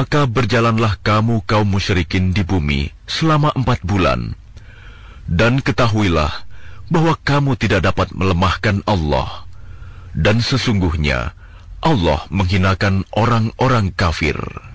Maka berjalanlah kamu kaum musyrikin di bumi selama 4 bulan. Dan ketahuilah bahwa kamu tidak dapat melemahkan Allah. Dan sesungguhnya Allah menghinakan orang-orang kafir.